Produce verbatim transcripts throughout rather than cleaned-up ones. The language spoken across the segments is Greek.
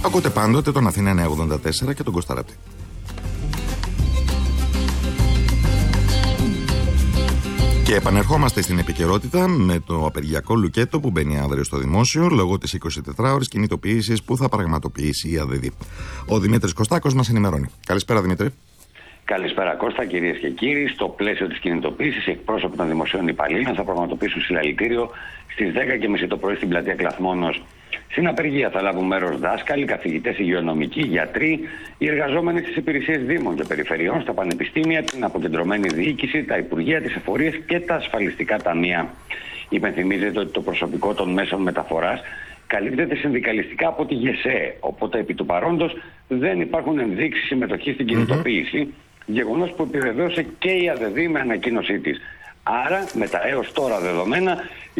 Ακούτε πάντοτε τον Αθήνα εννιακόσια ογδόντα τέσσερα και τον Κωσταράπτη. Και επανερχόμαστε στην επικαιρότητα με το απεργιακό λουκέτο που μπαίνει αύριο στο δημόσιο λόγω της εικοσιτετράωρης κινητοποίησης που θα πραγματοποιήσει η ΑΔΔ. Ο Δημήτρης Κωστάκος μας ενημερώνει. Καλησπέρα, Δημήτρη. Καλησπέρα, Κώστα, κυρίες και κύριοι. Στο πλαίσιο της κινητοποίησης, οι εκπρόσωποι των δημοσίων υπαλλήλων θα πραγματοποιήσουν συλλαλητήριο στις δέκα και μισή το πρωί στην πλατεία Κλαθμόνος. Στην απεργία θα λάβουν μέρος δάσκαλοι, καθηγητές, υγειονομικοί, γιατροί, οι εργαζόμενοι στις υπηρεσίες δήμων και περιφερειών, στα πανεπιστήμια, την αποκεντρωμένη διοίκηση, τα υπουργεία, τις εφορίες και τα ασφαλιστικά ταμεία. Υπενθυμίζεται ότι το προσωπικό των μέσων μεταφοράς καλύπτεται συνδικαλιστικά από τη ΓΕΣΕ, οπότε επί του παρόντος δεν υπάρχουν ενδείξεις συμμετοχής στην κινητοποίηση, mm-hmm. γεγονός που επιβεβαίωσε και η ΑΔΔ με ανακοίνωσή της. Άρα, με τα έως τώρα δεδομένα,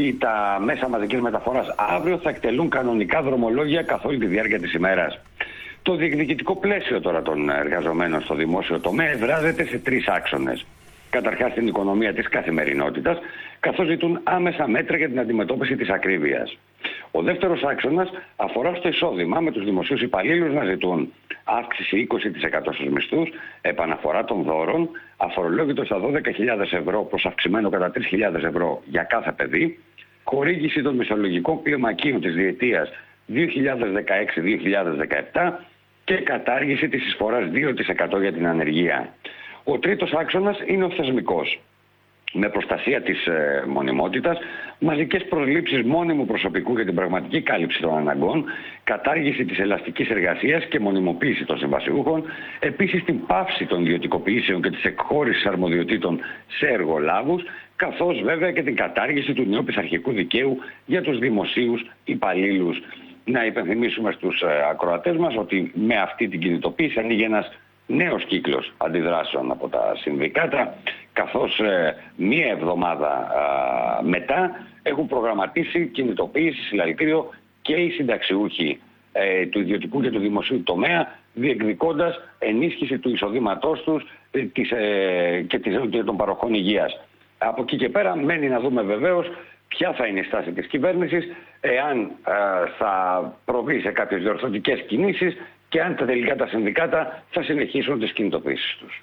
τα μέσα μαζικής μεταφοράς αύριο θα εκτελούν κανονικά δρομολόγια καθ' όλη τη διάρκεια της ημέρας. Το διεκδικητικό πλαίσιο τώρα των εργαζομένων στο δημόσιο τομέα εδράζεται σε τρεις άξονες. Καταρχάς, την οικονομία της καθημερινότητας, καθώς ζητούν άμεσα μέτρα για την αντιμετώπιση της ακρίβειας. Ο δεύτερος άξονας αφορά στο εισόδημα, με τους δημοσίους υπαλλήλους να ζητούν αύξηση είκοσι τοις εκατό στους μισθούς, επαναφορά των δώρων, αφορολόγητο στα δώδεκα χιλιάδες ευρώ προς αυξημένο κατά τρεις χιλιάδες ευρώ για κάθε παιδί, χορήγηση των μισθολογικών κλιμακίων της διετίας δύο χιλιάδες δεκαέξι δύο χιλιάδες δεκαεπτά και κατάργηση της εισφοράς δύο τοις εκατό για την ανεργία. Ο τρίτος άξονας είναι ο θεσμικός. Με προστασία της ε, μονιμότητας, μαζικές προσλήψεις μόνιμου προσωπικού για την πραγματική κάλυψη των αναγκών, κατάργηση της ελαστικής εργασίας και μονιμοποίηση των συμβασιούχων, επίσης την πάυση των ιδιωτικοποιήσεων και της εκχώρησης αρμοδιοτήτων σε εργολάβους, καθώς βέβαια και την κατάργηση του νέου πειθαρχικού δικαίου για τους δημοσίους υπαλλήλους. Να υπενθυμίσουμε στους ε, ακροατές μας ότι με αυτή την κινητοποίηση ανοίγει ένας νέος κύκλος αντιδράσεων από τα συνδικάτα, καθώς ε, μία εβδομάδα α, μετά έχουν προγραμματίσει κινητοποίηση, συλλαλητήριο και οι συνταξιούχοι ε, του ιδιωτικού και του δημοσίου τομέα, διεκδικώντας ενίσχυση του εισοδήματός τους ε, της, ε, και της, των παροχών υγείας. Από εκεί και πέρα μένει να δούμε βεβαίως ποια θα είναι η στάση της κυβέρνησης, εάν ε, θα προβεί σε κάποιες διορθωτικές κινήσεις και αν τα τελικά τα συνδικάτα θα συνεχίσουν τις κινητοποίησεις τους.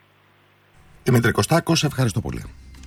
Δημήτρη Κωστάκο, σε ευχαριστώ πολύ.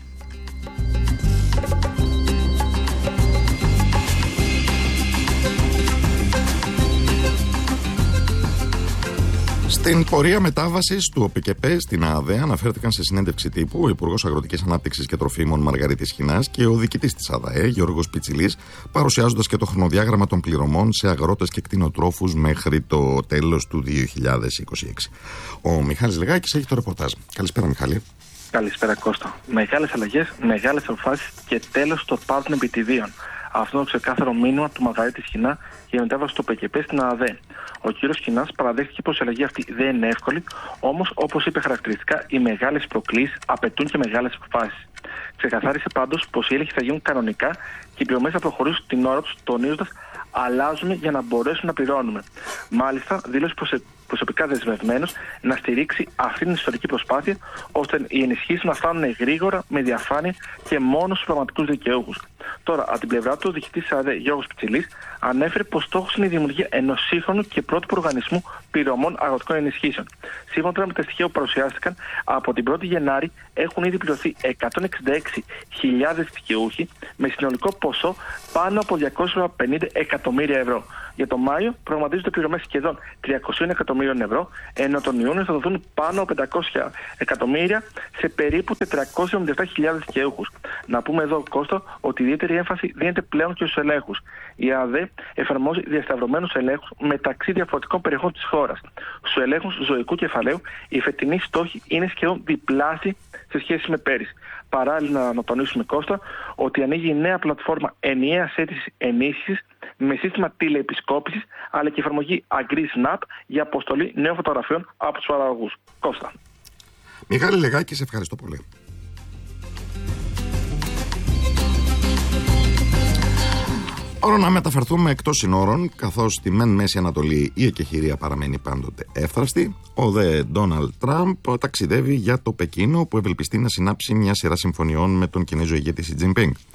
Στην πορεία μετάβασης του ΟΠΚΠ στην ΑΔΕ αναφέρθηκαν σε συνέντευξη τύπου ο Υπουργός Αγροτικής Ανάπτυξης και Τροφίμων Μαργαρίτης Χινάς και ο διοικητής της ΑΔΕ, Γιώργος Πιτσιλής, παρουσιάζοντας και το χρονοδιάγραμμα των πληρωμών σε αγρότες και κτηνοτρόφους μέχρι το τέλος του δύο χιλιάδες είκοσι έξι. Ο Μιχάλης Λεγάκης έχει το ρεπορτάζ. Καλησπέρα, Μιχάλη. Καλησπέρα, Κώστα. Μεγάλες αλλαγές, μεγάλες αποφάσεις και τέλος το πάρτον επιτιδίων. Αυτό είναι το ξεκάθαρο μήνυμα του Μαργαρίτη Χινά για μετάβαση του ΟΠΚΠ στην ΑΔΕ. Ο κύριος Χινάς παραδέχτηκε πως η αλλαγή αυτή δεν είναι εύκολη, όμως, όπως είπε χαρακτηριστικά, οι μεγάλες προκλήσεις απαιτούν και μεγάλες αποφάσεις. Ξεκαθάρισε πάντως πως οι έλεγχοι θα γίνουν κανονικά και οι πληρωμές θα προχωρήσουν την ώρα τους, τονίζοντας αλλάζουμε για να μπορέσουν να πληρώνουμε. Μάλιστα, δήλωσε προσωπικά δεσμευμένος να στηρίξει αυτή την ιστορική προσπάθεια, ώστε οι ενισχύσεις να φτάνουν γρήγορα, με διαφάνεια και μόνο στους πραγματικούς δικαιούχους. Τώρα, από την πλευρά του, ο διοικητής της ΑΔΕ, Γιώργος Πιτσιλής, ανέφερε πως στόχος είναι η δημιουργία ενός σύγχρονου και πρότυπου οργανισμού πληρωμών αγροτικών ενισχύσεων. Σύμφωνα με τα στοιχεία που παρουσιάστηκαν, από την πρώτη Γενάρη έχουν ήδη πληρωθεί εκατόν εξήντα έξι χιλιάδες δικαιούχοι με συνολικό ποσό πάνω από διακόσια πενήντα εκατομμύρια ευρώ. Για τον Μάιο προγραμματίζονται πληρωμές σχεδόν τριακόσια εκατομμύριων ευρώ, ενώ τον Ιούνιο θα δοθούν πάνω από πεντακόσια εκατομμύρια σε περίπου τετρακόσιες εβδομήντα επτά χιλιάδες δικαιούχους. Να πούμε εδώ, Κώστα, ότι η ιδιαίτερη έμφαση δίνεται πλέον και στους ελέγχους. Η ΑΔΕ εφαρμόζει διασταυρωμένους ελέγχους μεταξύ διαφορετικών περιοχών της χώρας. Στους ελέγχους ζωικού κεφαλαίου, οι φετινοί στόχοι είναι σχεδόν διπλάσιοι σε σχέση με πέρυσι. Παράλληλα, να τονίσουμε, Κώστα, ότι ανοίγει η νέα πλατφόρμα ενιαίας αίτησης ενίσχυσης με σύστημα τηλεεπισκόπησης, αλλά και εφαρμογή AgriSnap για αποστολή νέων φωτογραφιών από τους παραγωγούς. Κώστα. Μιχάλη Λεγάκη, σε ευχαριστώ πολύ. Ώρα να μεταφερθούμε εκτός συνόρων, καθώς στη μεν Μέση Ανατολή η εκεχηρία παραμένει πάντοτε εύθραστη. Ο δε Ντόναλντ Τραμπ ταξιδεύει για το Πεκίνο, που ευελπιστεί να συνάψει μια σειρά συμφωνιών με τον Κινέζο ηγέτη Σι Τζινπίνγκ.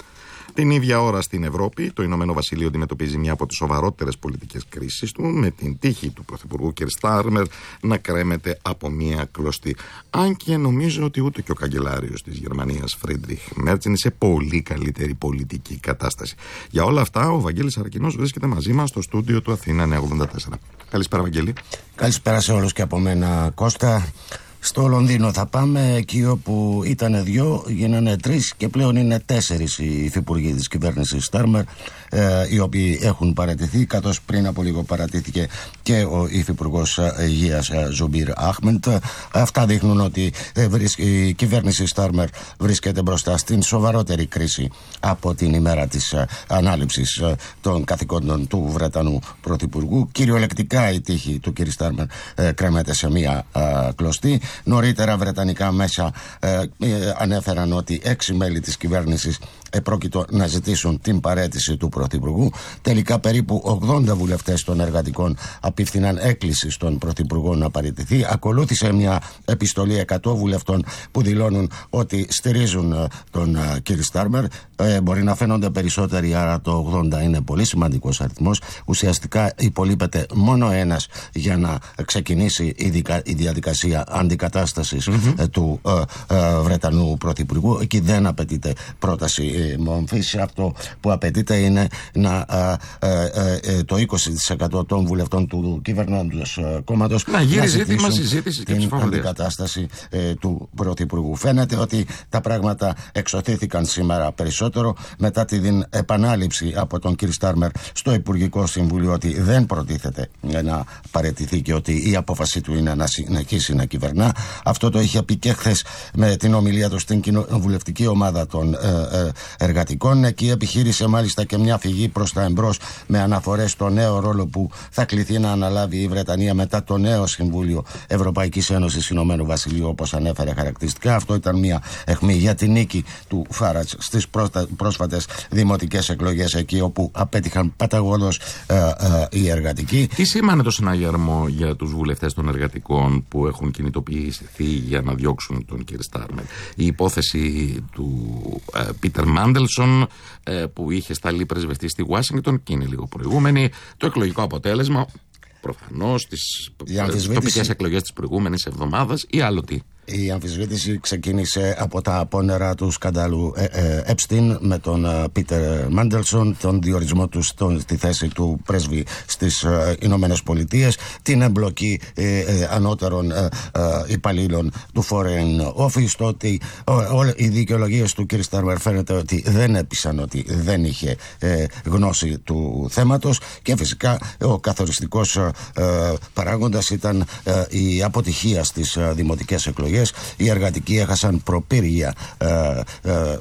Την ίδια ώρα στην Ευρώπη, το Ηνωμένο Βασίλειο αντιμετωπίζει μια από τις σοβαρότερες πολιτικές κρίσεις του, με την τύχη του Πρωθυπουργού Κιρ Στάρμερ να κρέμεται από μια κλωστή. Αν και νομίζω ότι ούτε και ο καγκελάριος της Γερμανίας, Φρίντριχ Μέρτς, είναι σε πολύ καλύτερη πολιτική κατάσταση. Για όλα αυτά, ο Βαγγέλης Αρακινός βρίσκεται μαζί μας στο στούντιο του Αθήνα εννιακόσια ογδόντα τέσσερα. Καλησπέρα, Βαγγέλη. Καλησπέρα σε όλους και από μένα, Κώστα. Στο Λονδίνο θα πάμε, εκεί όπου ήταν δυο, γίνανε τρεις και πλέον είναι τέσσερις οι υφυπουργοί της κυβέρνησης Στάρμερ, ε, οι οποίοι έχουν παραιτηθεί, καθώς πριν από λίγο παρατήθηκε και ο υφυπουργός Υγείας Ζουμπίρ Αχμεντ. Αυτά δείχνουν ότι ε, η κυβέρνηση Στάρμερ βρίσκεται μπροστά στην σοβαρότερη κρίση από την ημέρα της ε, ανάληψης ε, των καθηκόντων του Βρετανού Πρωθυπουργού. Κυριολεκτικά η τύχη του κ. Στάρμερ ε, κρέμεται σε μία ε, κλωστή. Νωρίτερα βρετανικά μέσα ε, ε, ανέφεραν ότι έξι μέλη της κυβέρνησης επρόκειτο να ζητήσουν την παραίτηση του Πρωθυπουργού. Τελικά περίπου ογδόντα βουλευτές των εργατικών απίφθηναν έκκληση στον Πρωθυπουργό να παραιτηθεί. Ακολούθησε μια επιστολή εκατό βουλευτών που δηλώνουν ότι στηρίζουν ε, τον ε, κ. Στάρμερ. Ε, μπορεί να φαίνονται περισσότεροι, άρα το ογδόντα είναι πολύ σημαντικός αριθμός. Ουσιαστικά υπολείπεται μόνο ένας για να ξεκινήσει η, δικα, η διαδικασία αντικατάστασης mm-hmm. του ε, ε, Βρετανού Πρωθυπουργού. Εκεί δεν απαιτείται πρόταση μομφής. Αυτό που απαιτείται είναι να, ε, ε, ε, το είκοσι τοις εκατό των βουλευτών του κυβερνώντος κόμματος να γύρει ζήτημα συζήτηση και την αντικατάσταση ε, του Πρωθυπουργού. Φαίνεται ότι τα πράγματα εξωθήθηκαν σήμερα περισσότερο μετά την επανάληψη από τον κ. Στάρμερ στο Υπουργικό Συμβούλιο ότι δεν προτίθεται να παραιτηθεί και ότι η απόφαση του είναι να συνεχίσει να κυβερνά. Αυτό το είχε πει και χθες με την ομιλία του στην κοινοβουλευτική ομάδα των ε, ε, εργατικών. Εκεί επιχείρησε μάλιστα και μια φυγή προς τα εμπρός με αναφορές στο νέο ρόλο που θα κληθεί να αναλάβει η Βρετανία μετά το νέο Συμβούλιο Ευρωπαϊκής Ένωσης Ηνωμένου Βασιλείου, όπως ανέφερε χαρακτηριστικά. Αυτό ήταν μια αιχμή για την νίκη του Φάρατς στις πρόσφατες δημοτικές εκλογές, εκεί όπου απέτυχαν παταγωδώς ε, ε, οι εργατικοί. Τι σήμανε το συναγερμό για τους βουλευτές των εργατικών που έχουν κινητοποιηθεί για να διώξουν τον κ. Στάρμερ? Η υπόθεση του ε, Πίτερ Μάντελσον ε, που είχε σταλεί πρεσβευτή στη Ουάσιγκτον και είναι λίγο προηγούμενη. Το εκλογικό αποτέλεσμα προφανώς στις τοπικές εκλογές της προηγούμενης εβδομάδας ή άλλο τι? Η αμφισβήτηση ξεκίνησε από τα απόνερα του σκανδάλου Επστίν με τον Πίτερ Μάντελσον, τον διορισμό του στον, στη θέση του πρέσβη στις ε, Ηνωμένες Πολιτείες, την εμπλοκή ε, ε, ανώτερων ε, ε, υπαλλήλων του Foreign Office, το ότι ε, οι δικαιολογίες του κ. Στάρμερ φαίνεται ότι δεν έπεισαν, ότι δεν είχε ε, γνώση του θέματος, και φυσικά ο καθοριστικός ε, παράγοντας ήταν ε, η αποτυχία στις ε, δημοτικές εκλογές. Οι εργατικοί έχασαν προπύργια ε, ε,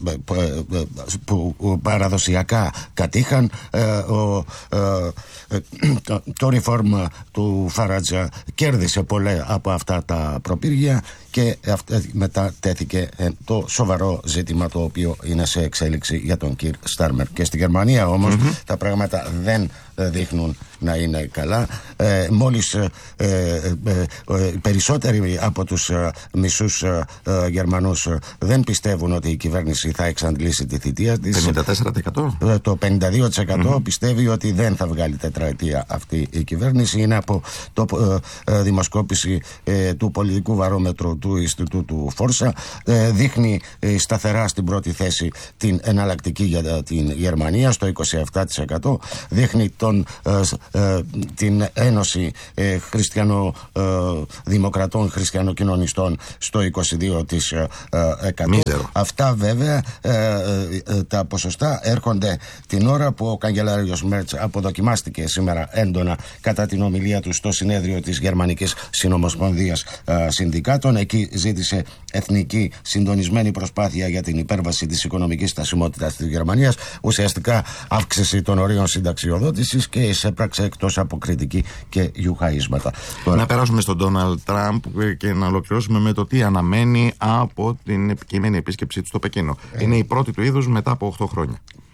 που παραδοσιακά κατήχαν. Ε, ο, ε, το, το reform του Φάρατζα κέρδισε πολλά από αυτά τα προπύργια και μετά τέθηκε το σοβαρό ζήτημα το οποίο είναι σε εξέλιξη για τον κ. Στάρμερ. Και στη Γερμανία όμως mm-hmm. τα πράγματα δεν δείχνουν να είναι καλά. Ε, μόλις ε, ε, ε, περισσότεροι από τους ε, μισούς ε, ε, Γερμανούς ε, δεν πιστεύουν ότι η κυβέρνηση θα εξαντλήσει τη θητεία της. πενήντα τέσσερα τοις εκατό. Ε, το πενήντα δύο τοις εκατό mm-hmm. πιστεύει ότι δεν θα βγάλει τετραετία αυτή η κυβέρνηση. Είναι από το ε, ε, δημοσκόπηση ε, του πολιτικού βαρόμετρου του Ινστιτούτου Φόρσα. Ε, δείχνει ε, σταθερά στην πρώτη θέση την εναλλακτική για την Γερμανία στο είκοσι επτά τοις εκατό. Δείχνει τον, ε, ε, την Ένωση ε, Χριστιανοδημοκρατών, ε, Χριστιανοκοινωνιστών στο είκοσι δύο τοις εκατό. Μίζερο. Αυτά βέβαια ε, ε, ε, τα ποσοστά έρχονται την ώρα που ο καγκελάριος Μέρτς αποδοκιμάστηκε σήμερα έντονα κατά την ομιλία του στο συνέδριο της Γερμανικής Συνομοσπονδίας ε, Συνδικάτων. Εκεί ζήτησε εθνική συντονισμένη προσπάθεια για την υπέρβαση της οικονομικής στασιμότητας της Γερμανίας, ουσιαστικά αύξηση των ορίων συνταξιοδότησης, και εισέπραξε εκτός από κριτική και γιουχαίσματα. Να περάσουμε στον Ντόναλντ Τραμπ και να ολοκληρώσουμε με το τι αναμένει από την επικείμενη επίσκεψή του στο Πεκίνο. Ε. Είναι η πρώτη του είδους μετά από οκτώ χρόνια.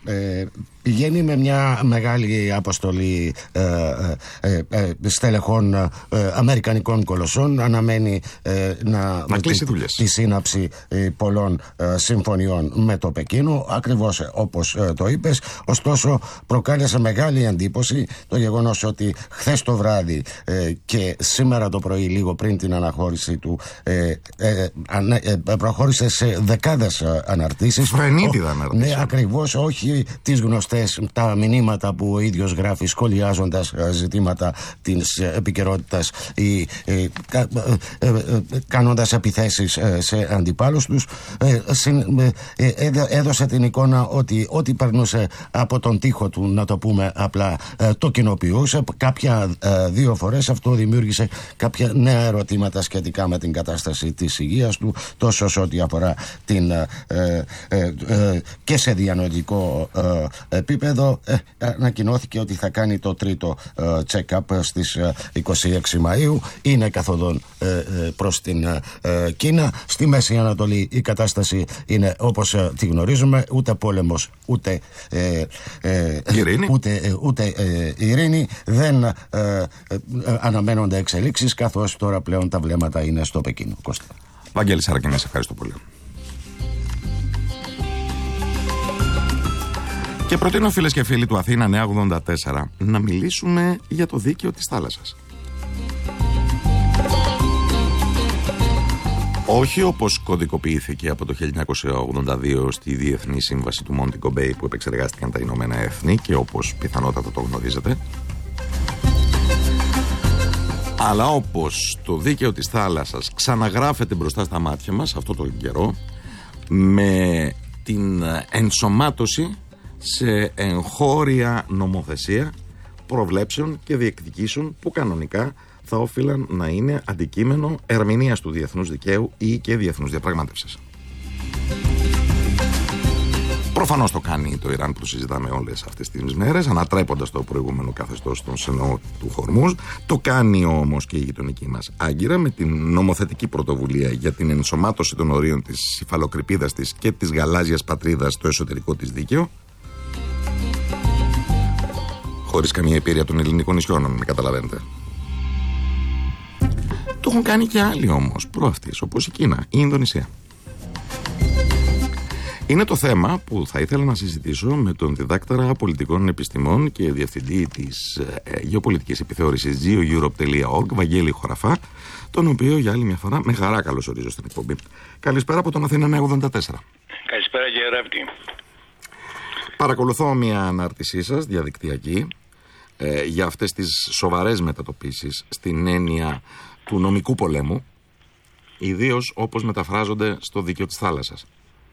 ε, πηγαίνει με μια μεγάλη αποστολή ε, ε, ε, στελεχών ε, αμερικανικών κολοσσών, αναμένει ε, να, να κλείσει τη, δουλειές. τη σύναψη ε, πολλών ε, συμφωνιών με το Πεκίνο, ακριβώς όπως ε, το είπες. Ωστόσο προκάλεσε μεγάλη εντύπωση το γεγονός ότι χθες το βράδυ ε, και σήμερα το πρωί, λίγο πριν την αναχώρηση του, ε, ε, ανα, ε, προχώρησε σε δεκάδες αναρτήσεις. Φρενίτιδα αναρτήσεις. Ναι, ακριβώς, όχι τις γνωστές τα μηνύματα που ο ίδιος γράφει σχολιάζοντας ζητήματα της επικαιρότητας ή ε, κα, ε, ε, κάνοντας επιθέσεις σε αντιπάλους τους. Ε, συν, ε, έδωσε την εικόνα ότι ό,τι περνούσε από τον τοίχο του, να το πούμε απλά, ε, το κοινοποιούσε. Κάποια ε, δύο φορές αυτό δημιούργησε κάποια νέα ερωτήματα σχετικά με την κατάσταση της υγείας του, τόσο σε ό,τι αφορά την ε, ε, ε, ε, και σε διανοητικό ε, επίπεδο. ε, ανακοινώθηκε ότι θα κάνει το τρίτο ε, check-up στις ε, είκοσι έξι Μαΐου. Είναι καθοδόν ε, ε, προς την ε, Κίνα. Στη Μέση Ανατολή η κατάσταση είναι όπως ε, τη γνωρίζουμε. Ούτε πόλεμος, ούτε ε, ε, ειρήνη. ούτε, ε, ούτε ε, ειρήνη. Δεν ε, ε, αναμένονται εξελίξεις, καθώς τώρα πλέον τα βλέμματα είναι στο Πεκίνο. Κώστα. Βαγγέλη Σαρακινέ, σε ευχαριστώ πολύ. Και προτείνω, φίλες και φίλοι του Αθήνα Νέα ογδόντα τέσσερα, να μιλήσουμε για το δίκαιο της θάλασσας. Όχι όπως κωδικοποιήθηκε από το χίλια εννιακόσια ογδόντα δύο στη Διεθνή Σύμβαση του Μόντικο Μπέι που επεξεργάστηκαν τα Ηνωμένα Έθνη και όπως πιθανότατα το γνωρίζετε, αλλά όπως το δίκαιο της θάλασσας ξαναγράφεται μπροστά στα μάτια μας αυτό τον καιρό, με την ενσωμάτωση σε εγχώρια νομοθεσία προβλέψεων και διεκδικήσεων που κανονικά θα όφυλαν να είναι αντικείμενο ερμηνείας του διεθνούς δικαίου ή και διεθνούς διαπραγμάτευσης. Προφανώς το κάνει το Ιράν που το συζητάμε όλες αυτές τις μέρες, ανατρέποντας το προηγούμενο καθεστώς των Σενό του Χορμούζ. Το κάνει όμως και η γειτονική μας Άγκυρα με την νομοθετική πρωτοβουλία για την ενσωμάτωση των ορίων της υφαλοκρηπίδας της και της γαλάζιας πατρίδας στο εσωτερικό της δίκαιο, χωρίς καμία επίρρεια των ελληνικών νησιών, αν με καταλαβαίνετε. Το έχουν κάνει και άλλοι όμως προ αυτής, όπως η Κίνα, η Ινδονησία. Είναι το θέμα που θα ήθελα να συζητήσω με τον διδάκτορα πολιτικών επιστημών και διευθυντή της ε, γεωπολιτικής επιθεώρησης geoeurope τελεία org, Βαγγέλη Χωραφά, τον οποίο για άλλη μια φορά με χαρά καλωσορίζω στην εκπομπή. Καλησπέρα από τον Αθήνα Νέα ογδόντα τέσσερα. Καλησπέρα κύριε Ράπτη. Παρακολουθώ μια ανάρτησή σας διαδικτυακή ε, για αυτές τις σοβαρές μετατοπίσεις στην έννοια του νομικού πολέμου, ιδίως όπως μεταφράζονται στο δίκαιο της θάλασσας.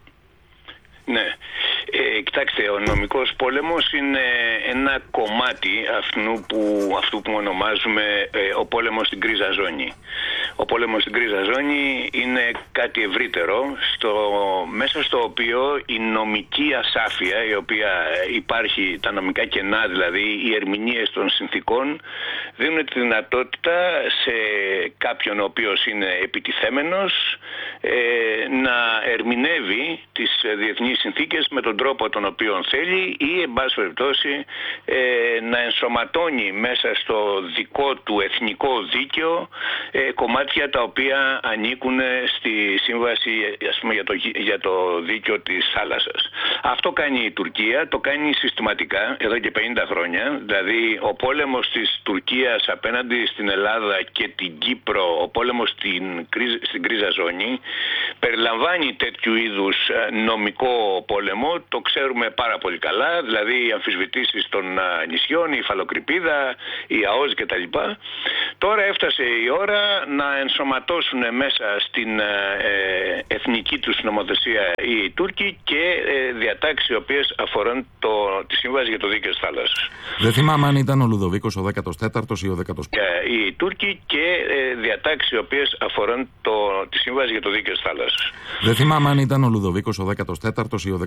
Ναι. Ε, κοιτάξτε, ο νομικός πόλεμος είναι ένα κομμάτι αυτού που, αυτού που ονομάζουμε ε, ο πόλεμος στην γκρίζα ζώνη. Ο πόλεμος στην γκρίζα ζώνη είναι κάτι ευρύτερο, στο, μέσα στο οποίο η νομική ασάφεια, η οποία υπάρχει, τα νομικά κενά δηλαδή, οι ερμηνείες των συνθήκων, δίνουν τη δυνατότητα σε κάποιον ο οποίος είναι επιτιθέμενος ε, να ερμηνεύει τις διεθνείς συνθήκες με τον τρόπο τον οποίο θέλει ή εν πάση περιπτώσει ε, να ενσωματώνει μέσα στο δικό του εθνικό δίκαιο ε, κομμάτια τα οποία ανήκουν στη σύμβαση, ας πούμε, για το, για το δίκαιο της θάλασσας. Αυτό κάνει η Τουρκία, το κάνει συστηματικά εδώ και πενήντα χρόνια. Δηλαδή ο πόλεμος της Τουρκίας απέναντι στην Ελλάδα και την Κύπρο, ο πόλεμος στην, στην γκρίζα ζώνη, περιλαμβάνει τέτοιου είδους νομικό πόλεμο, το ξέρουμε πάρα πολύ καλά, δηλαδή οι αμφισβητήσεις των νησιών, η υφαλοκρηπίδα, η ΑΟΣ κτλ. Τώρα έφτασε η ώρα να ενσωματώσουν μέσα στην ε, εθνική τους νομοθεσία οι Τούρκοι και ε, διατάξεις οι οποίες αφορούν το, τη Σύμβαση για το Δίκαιο της Θάλασσας. Δεν θυμάμαι αν ήταν ο Λουδοβίκος ο δέκατος τέταρτος ή ο δέκατος πέμπτος. Ε, οι Τούρκοι και ε, διατάξεις οι οποίες αφορούν το, τη Σύμβαση για το Δίκαιο της Θάλασσας. Δεν θυμάμαι αν ήταν ο Λουδοβίκος ο δέκατος τέταρτος ή ο